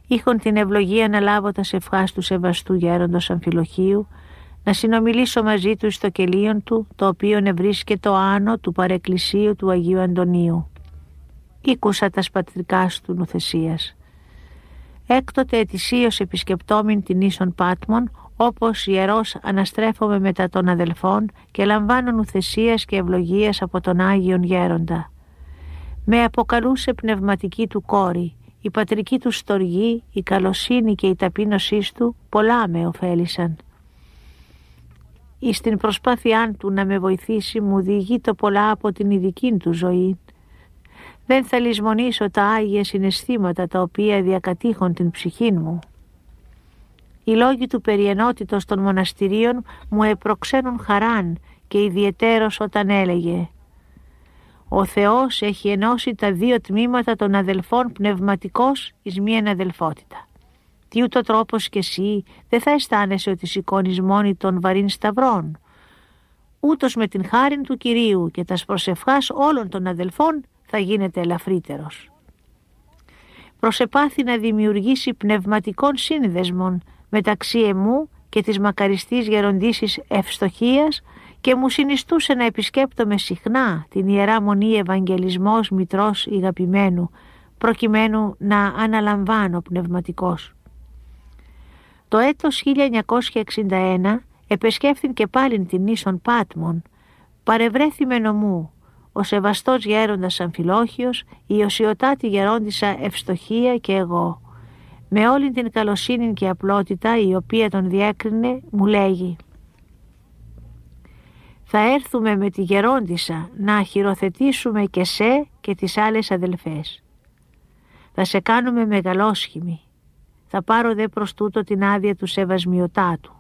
είχον την ευλογία να λάβω τα σευχάς του σεβαστού γέροντος Αμφιλοχίου, να συνομιλήσω μαζί του στο κελίον του, το οποίον ευρίσκεται άνω του παρεκκλησίου του Αγίου Αντωνίου. Ήκουσα τας πατρικάς του νουθεσίας. Έκτοτε ετησίως επισκεπτόμην την ίσον Πάτμον, όπως ιερός αναστρέφομαι μετά των αδελφών και λαμβάνω νουθεσίας και ευλογίας από τον Άγιον Γέροντα. Με αποκαλούσε πνευματική του κόρη, η πατρική του στοργή, η καλοσύνη και η ταπείνωσής του πολλά με ωφέλησαν. Εις την προσπάθειά του να με βοηθήσει μου διηγεί το πολλά από την ειδική του ζωή. Δεν θα λησμονήσω τα άγια συναισθήματα τα οποία διακατήχουν την ψυχή μου. Οι λόγοι του περί ενότητος των μοναστηρίων μου επροξένουν χαράν και ιδιαιτέρως όταν έλεγε «Ο Θεός έχει ενώσει τα δύο τμήματα των αδελφών πνευματικός εις μίαν αδελφότητα. Τι ούτω τρόπος κι εσύ δεν θα αισθάνεσαι ότι σηκώνεις μόνη των βαρύν σταυρών. Ούτως με την χάριν του Κυρίου και τας προσευχάς όλων των αδελφών θα γίνεται ελαφρύτερος». Προσεπάθη να δημιουργήσει πνευματικών σύνδεσμων μεταξύ εμού και της μακαριστής γεροντήσης Ευστοχίας και μου συνιστούσε να επισκέπτομαι συχνά την Ιερά Μονή Ευαγγελισμός Μητρός Ηγαπημένου, προκειμένου να αναλαμβάνω πνευματικός. Το έτος 1961 επεσκέφθην και πάλιν την ίσον Πάτμον, παρευρέθη νομού ο σεβαστός γέροντας Αμφιλόχιος, η οσιωτάτη γερόντισσα Ευστοχία και εγώ. Με όλη την καλοσύνη και απλότητα η οποία τον διέκρινε μου λέγει «Θα έρθουμε με τη γερόντισσα να χειροθετήσουμε και σε και τις άλλες αδελφές. Θα σε κάνουμε μεγαλόσχημη. Θα πάρω δε προς τούτο την άδεια του σεβασμιωτάτου».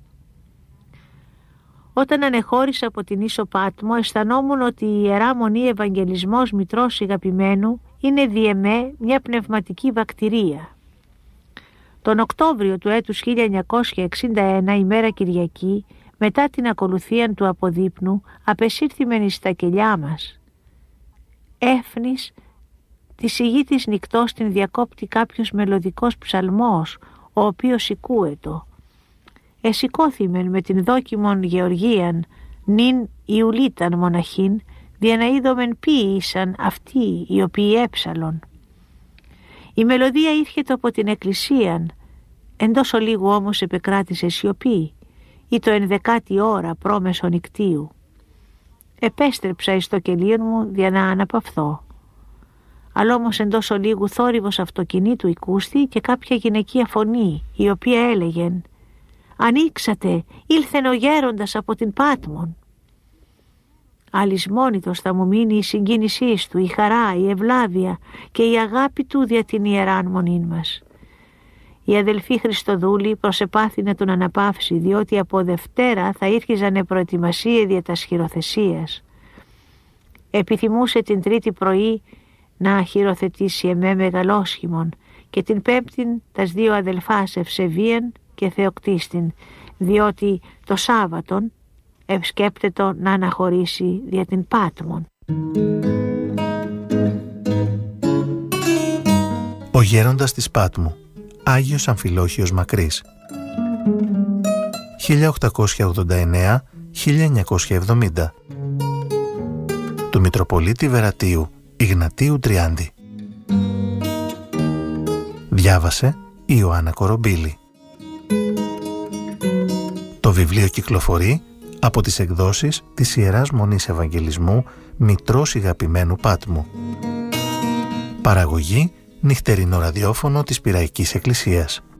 Όταν ανεχώρησα από την ίσο Πάτμο αισθανόμουν ότι η Ιερά Μονή Ευαγγελισμός Μητρός Ηγαπημένου είναι διεμέ μια πνευματική βακτηρία. Τον Οκτώβριο του έτους 1961 ημέρα Κυριακή, μετά την ακολουθία του αποδείπνου, απεσύρθημεν εις τα κελιά μας. Έφνης τη σιγή της νυκτός την διακόπτει κάποιος μελωδικός ψαλμός, ο οποίος οικούετο. Εσηκώθημεν με την δόκιμον Γεωργίαν, νυν Ιουλίταν μοναχήν, δια να είδομεν ποιοι ήσαν αυτοί οι οποίοι έψαλον. Η μελωδία ήρχεται από την εκκλησίαν, εντός ολίγου όμως επεκράτησε σιωπή, ή το 11η ώρα πρόμεσο νυκτίου. Επέστρεψα εις το κελίον μου δια να αναπαυθώ. Αλλά όμως εντός ολίγου θόρυβος αυτοκινήτου οικούστη και κάποια γυναικεία φωνή, η οποία έλεγεν «Ανοίξατε, ήλθεν ο γέροντας από την Πάτμον». Αλυσμόνητος θα μου μείνει η συγκίνησής του, η χαρά, η ευλάβεια και η αγάπη του δια την Ιεράν Μονήν μας. Η αδελφή Χριστοδούλη προσεπάθη να τον αναπαύσει, διότι από Δευτέρα θα ήρχιζανε προετοιμασία δια τας χειροθεσίας. Επιθυμούσε την Τρίτη πρωί να χειροθετήσει εμέ μεγαλόσχημον και την Πέμπτην τας δύο αδελφάς Ευσεβίαν και Θεοκτίστην, διότι το Σάββατον ευσκέπτετο να αναχωρήσει δια την Πάτμον. Ο γέροντας της Πάτμου, Άγιος Αμφιλόχιος Μακρύς, 1889-1970, του Μητροπολίτη Βερατίου Ιγνατίου Τριάντη. Διάβασε η Ιωάννα Κορομπίλη. Το βιβλίο κυκλοφορεί από τις εκδόσεις της Ιεράς Μονής Ευαγγελισμού Μητρός Ηγαπημένου Πάτμου. Παραγωγή νυχτερινό ραδιόφωνο της Πειραϊκής Εκκλησίας.